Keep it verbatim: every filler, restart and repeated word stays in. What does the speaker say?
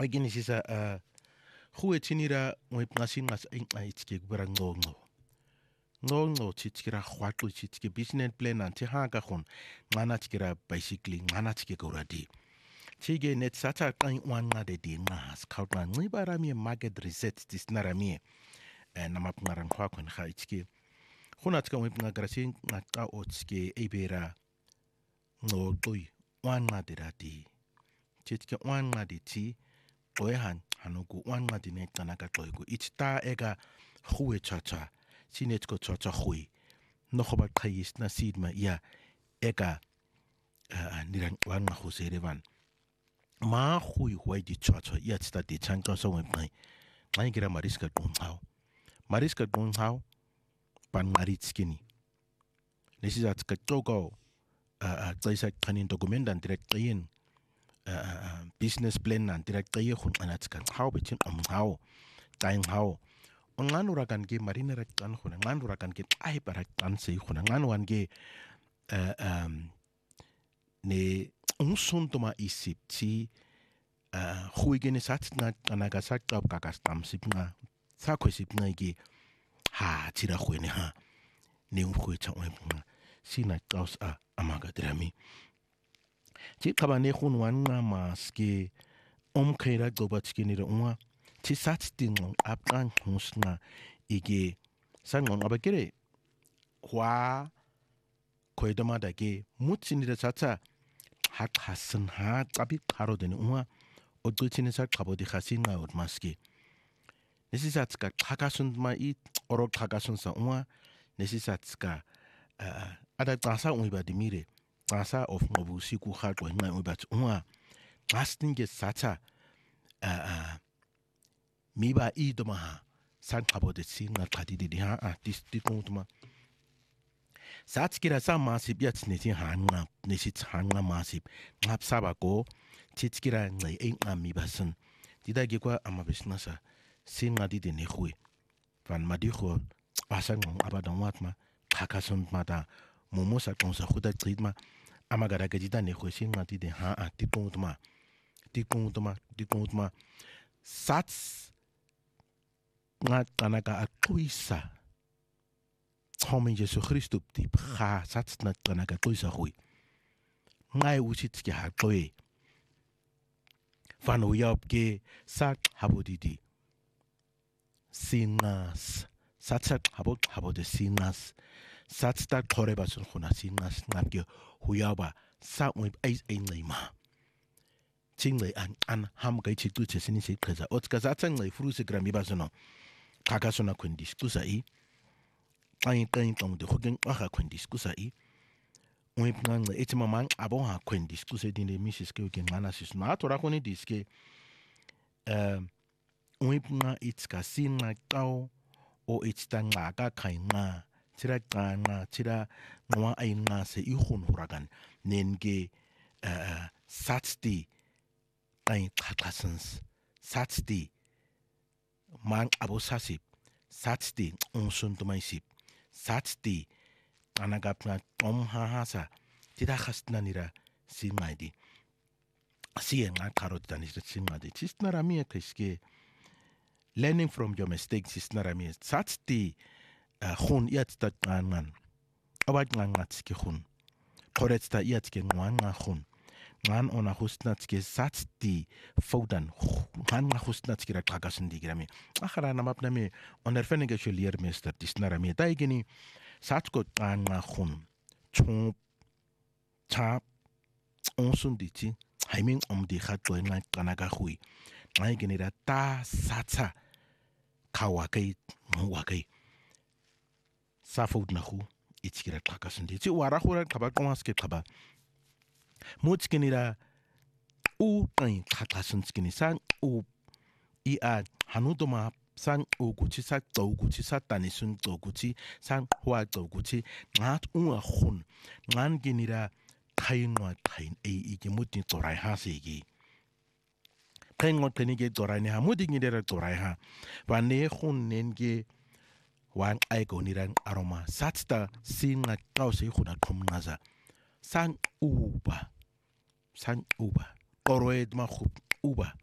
Again, this is a who etinira when passing as I take Brangongo. No, no, Chitkira Huatu Chitki business plan and Tihagahon, Manachkira basically Manachki Goradi. Chige net sata kain one de dinas, Kautman Nibarami market reset this Narami, and Namapnaran Hawkon Haitski. Hunatka with Nagrasin, Naka Otski, Ebera, no toy, one nadirati. Chitke one naditi, Oehan, Hanugu, one nadinet Tanaka Toigu, each ta ega, Hue chacha, Sinetko chacha hui, no hobat kayis na sidma ya ega, Niran one Jose Revan. Ma hui hui di chacha, yet that the chanka so went my. I get a Mariska Gunhau. Mariska Gunhau. Pan marit skinny. This is at Katogo, uh, Tsaisa Kanin document and direct in business plan and direct Hun and at how between um how, time how. On Lanura can give Marina Rectan, when Landura can get I Baraktan say, when a man one gay um ne unsuntoma isip ti Huigin is at not Anagasat of Kakastam Sipna, Sakosipna gay. Ha, tira huene ha. Neum huecha webna. Sina taus a amaga drami. Chip kabane hun wanga maske. Om kaira gobatski ni unwa. Ti sat sting apkan husna. Ige sangon abagere. Hwa koidoma dage. Mutsin the sata. Hak hasan ha. Tabi karo den unwa. Odutinisa kabodi hasina od maske. Nesisatska kakasun ma it oro kakasun sa unwa nesisatska ada tasa unwa di mire tasa of ngobu siku hardwa nga unwa unwa astinge sata miba i doma san kabo de singa kadidi di ha a dis di kontuma satskira sa masip yat neti hanga nesit hanga masip ngap sabako titskira ngai ein amibasan didagi kwa amabisnasa sin ngadi de nehui van madiho pasan ngong abadan watma kakasun mata momosa konsa khuda tridma amagara gajida nehui sin ngadi de ha a tikontma tikontma tikontma sats ngat kanaka atuisa Homin Jesu Christus tip ha sats nat kanaka tuisa hui ngai usit ki ha toi van uyap ge sak habodidi Singas Satsak habot habot the singas Satstak Torebasun Huna singas Nabge Huyaba Sat with eight a lima Tingley and an hamgate to Chesini Kaza Otskazatang Frusi Gramibasono Kakasona Quindiscusa I ain't going on the Hogan Aha Quindiscusa Wipnan the Etimaman Aboha Quindiscusa in the Missus Kilkin Manasis not or Akoni Diske um Wipna itska singa tau o itstanga ka kainga tira kana tira ngwa ainga se ihun huragan nenge uh, satsti ai kakasens satsti man abosasip satsti unsuntumaisip satsti anagapna omhahasa tira khastna nira singaidi asienga karot danis singadi tisnara mie keske Learning from your mistakes is not a means. That's the hun yet that man. About Nangatski hun. Correct that yet can one hun. Man on a hostnatski sats the Fodan. Han hostnatski a kagasan digrami. Aharana mapname on their fennigal year mister Disnarami Daigini. Satsko Anna hun. Chomp tap onsunditi. I mean om the hat going like Kanagahui. I get it ta sata kawakai wakai safud nahu itskira kakasundi ti warahura kaba komaske kaba mutskinira u tain kakasunskin san u i a hanudoma san uguchi sa toguchi sa tanisun toguchi san hua toguchi ngat unga hun ngan ginira kainwa kain e ikimutin torai hasigi Pengot penige dorane ha muding idera doraiha. Wane hun nenge wan aiko nirang aroma. Satsta singa kause huna kumnaza. San uba. San uba. Oroed ma uba.